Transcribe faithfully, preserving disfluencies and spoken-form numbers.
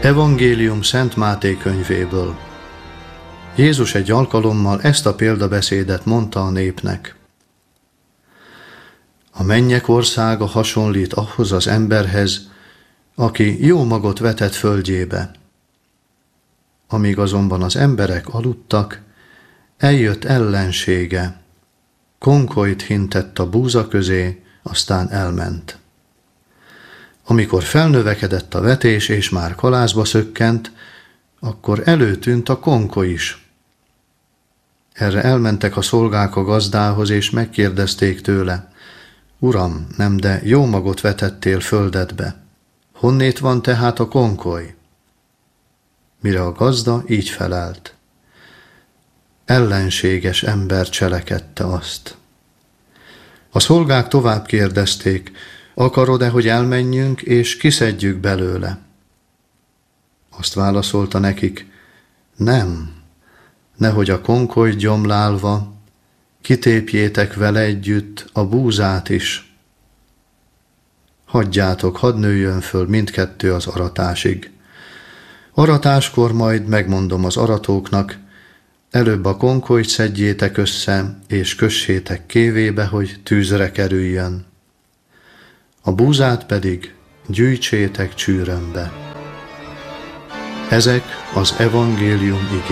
Evangélium Szent Máté könyvéből. Jézus egy alkalommal ezt a példabeszédet mondta a népnek. A mennyek országa hasonlít ahhoz az emberhez, aki jó magot vetett földjébe. Amíg azonban az emberek aludtak, eljött ellensége, konkolyt hintett a búza közé, aztán elment. Amikor felnövekedett a vetés és már kalászba szökkent, akkor előtűnt a konkoly is. Erre elmentek a szolgák a gazdához, és megkérdezték tőle: Uram, nem de jó magot vetettél földedbe, honnét van tehát a konkoly? Mire a gazda így felelt: ellenséges ember cselekedte azt. A szolgák tovább kérdezték: akarod-e, hogy elmenjünk, és kiszedjük belőle? Azt válaszolta nekik: nem, nehogy a konkoly gyomlálva kitépjétek vele együtt a búzát is. Hagyjátok, hadd nőjön föl mindkettő az aratásig. Aratáskor majd megmondom az aratóknak: előbb a konkolyt szedjétek össze, és kössétek kévébe, hogy tűzre kerüljön. A búzát pedig gyűjtsétek csűrömbe. Ezek az evangélium igéi.